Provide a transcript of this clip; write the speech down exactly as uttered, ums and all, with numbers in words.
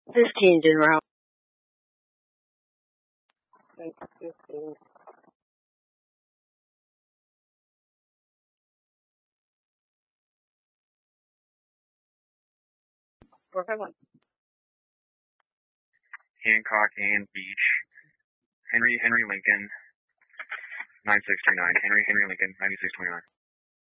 Fifteen en route. Fifteen. Four five one. Hancock and Beach. Henry Henry Lincoln. Nine six three nine. Henry Henry Lincoln. Ninety six twenty nine.